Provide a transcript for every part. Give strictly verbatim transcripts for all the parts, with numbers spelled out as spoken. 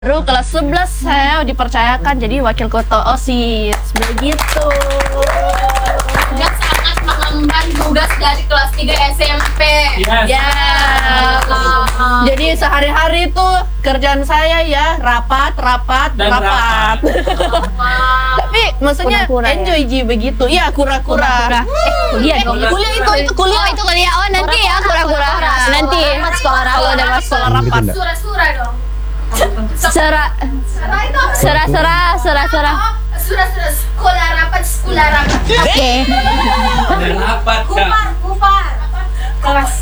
Baru kelas sebelas saya dipercayakan jadi wakil ketua OSIS. Begitu. Juga sangat mengemban tugas dari kelas tiga S M P. Yes. Ya. Uh, Jadi sehari-hari itu kerjaan saya ya rapat, rapat, Dan rapat. Tapi maksudnya Kura-kura, enjoy Ji begitu. Iya, kura-kura. Eh, kuliah dong. Kuliah itu itu kuliah. Oh, itu kuliah. Oh, nanti ya kura-kura. Nanti sekolah rapat. Kalau udah masuk sekolah rapat. Sura-sura dong. Sera Sura itu apa? sera-sera sera-sera. Oh, sura-sura sekolah rapat, sekolah rapat. Oke. Ada rapat kak. Kupar, kupar. Kelas.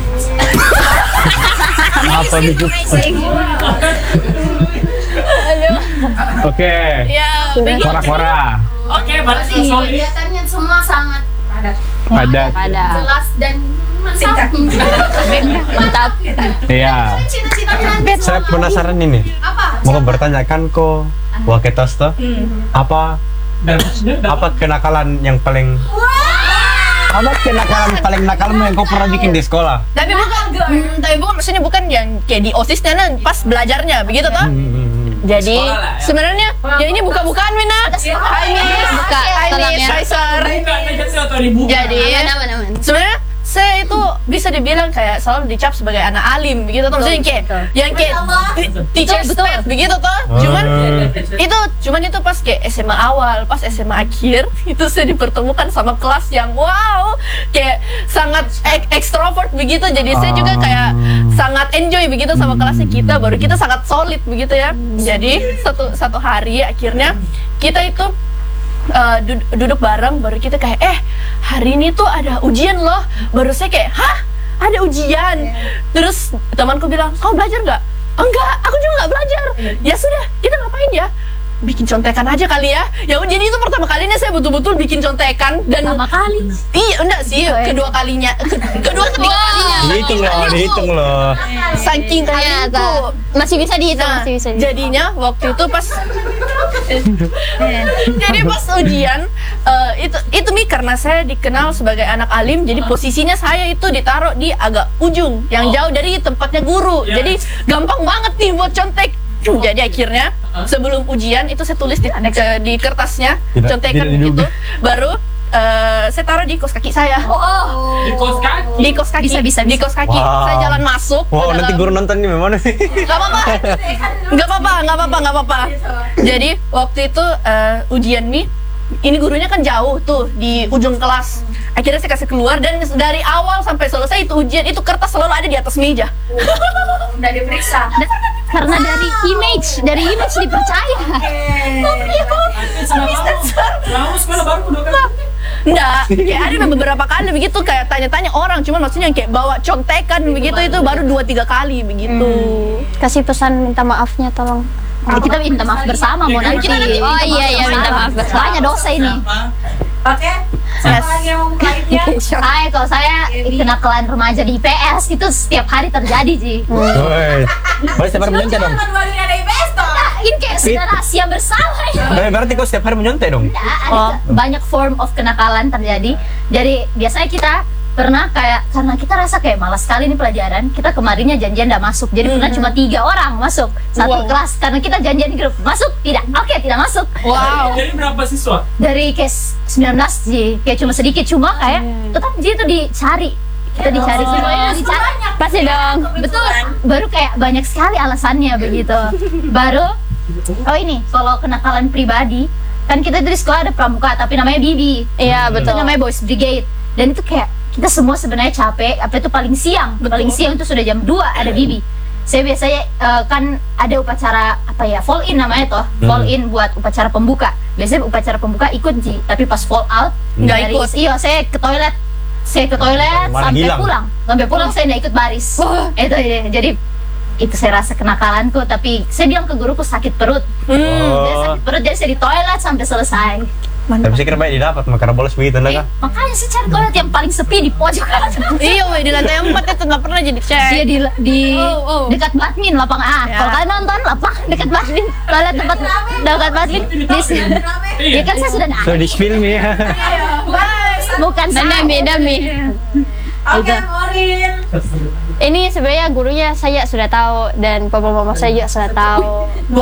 Apa itu? Oke. Ya, begitu. Kora-kora. Oke, berarti Jadi solid. kegiatannya semua sangat padat, Padat. Ada. jelas dan mantap. Mantap. Iya. Cita-citanya nanti Saya sama- penasaran ini. apa? Mau bertanyakan kok Waketos tuh apa Dan maksudnya dan- apa kenakalan yang paling apa kenakalan paling nakal yang kau pernah bikin di sekolah? Tapi bukan, hmm, tapi bukan maksudnya bukan yang kayak di OSISnya nah, pas belajarnya begitu toh? Hmm. Jadi Sekolah lah, ya. sebenarnya ya ini buka-bukaan Wina. Hai Miss, Buka, Hai tolong Miss, ya. Hai Sir. Buka, negatif atau dibuka? Jadi Aman, aman, aman. sebenarnya saya itu bisa dibilang kayak selalu dicap sebagai anak alim begitu toh, maksudnya yang kayak yang kayak ti- teacher Betul, betul. pet begitu toh. Oh. Cuman itu cuman itu pas kayak S M A awal, pas S M A akhir itu saya dipertemukan sama kelas yang wow, kayak sangat ek- ekstrovert begitu. Jadi saya juga kayak sangat enjoy begitu sama kelasnya kita, baru kita sangat solid begitu ya. Jadi satu satu hari akhirnya kita itu Uh, du- duduk bareng, baru kita kayak eh hari ini tuh ada ujian loh. Baru saya kayak hah ada ujian. Terus temanku bilang kau belajar nggak? Enggak, aku juga nggak belajar. Ya sudah, kita ngapain ya? Bikin contekan aja kali ya. Ya udah, jadi itu pertama kalinya saya betul-betul bikin contekan dan Pertama kali. iya enggak sih kedua kalinya ke- kedua ketiga kalinya Dihitung loh, dihitung loh. saking kalian Ternyata tuh. masih bisa dihitung, Nah, masih bisa dihitung. jadinya waktu itu pas jadi pas ujian eh, itu itu mi karena saya dikenal sebagai anak alim, jadi posisinya saya itu ditaruh di agak ujung yang jauh dari tempatnya guru. Ya. Jadi gampang banget nih buat contek. Jadi akhirnya sebelum ujian itu saya tulis di, ke- di kertasnya Tidak- contekan tidak diduga. itu, baru eh, saya taruh di kos kaki saya. Oh, Di kos kaki. Di kos kaki, Bisa, bisa, di bisa. kos kaki. Wow. Saya jalan masuk. ke Wow, nanti dalam- guru nonton nih gimana nih? Gak apa-apa, gak apa-apa, gak apa-apa, gak apa-apa. Jadi waktu itu eh, ujian nih, ini gurunya kan jauh tuh di ujung kelas. Akhirnya saya kasih keluar dan dari awal sampai selesai itu ujian itu kertas selalu ada di atas meja. udah diperiksa. Karena dari image, dari image dipercaya. Lalu sekolah baru udah kan? Enggak, kayak ada beberapa kali begitu kayak tanya-tanya orang, cuman maksudnya yang kayak bawa contekan begitu itu baru dua tiga kali begitu. Kasih pesan minta maafnya tolong. Ya, kita minta maaf bersama mau nanti. Oh iya iya minta maaf bersama. Banyak dosa ini. Oke. Siapa lagi yang mau bukainnya? Saya kalau saya kenakalan remaja di I P S itu setiap hari terjadi sih. Woi. Boleh setiap hari menyontek dong. Kan baru ada I P S toh. Ini kayak sudah rahasia bersama ya. Eh, berarti kau setiap hari menyontek dong. Ada banyak form of kenakalan terjadi. Jadi biasanya kita pernah kayak karena kita rasa kayak malas sekali nih pelajaran, kita kemarinnya janjian nggak masuk. Jadi pernah cuma tiga orang masuk satu Wow. kelas karena kita janjian di grup masuk tidak, oke tidak masuk. Wow. Jadi berapa siswa? Dari case sembilan belas sih kayak cuma sedikit cuma kayak tetap dia tuh dicari kita dicari semuanya dicari pasti dong betul baru kayak banyak sekali alasannya begitu baru oh ini kalau kenakalan pribadi kan kita dari sekolah ada pramuka tapi namanya Bibi Iya, betul. itu namanya Boys Brigade dan itu kayak kita semua sebenarnya capek apa itu paling siang paling siang itu sudah jam dua ada Bibi saya biasanya eh, kan ada upacara apa ya fall in namanya toh fall in buat upacara pembuka biasanya upacara pembuka ikut sih tapi pas fall out Nggak dari- ikut. iya saya ke toilet saya ke toilet Malah sampai hilang. pulang sampai pulang saya nggak ikut baris itu ya, jadi itu saya rasa kenakalanku tapi saya bilang ke guruku sakit perut Hmm. Dia Oh. sakit perut jadi saya di toilet sampai selesai Tapi saya kira baik didapat makanya bolos begitu lah kan. makanya saya cari toilet yang paling sepi di pojok Iya, weh, di lantai empat itu nggak pernah jadi cek. dia di di Oh, oh. dekat badmin lapangan ah Ya. kalau kalian nonton lapang dekat badmin toilet tempat dekat badmin di sini ya kan saya sudah So di film ya. Bye. bukan saya Dami, dami. Oke, Morin. Ini sebenarnya gurunya saya sudah tahu dan papa mama saya juga sudah tahu.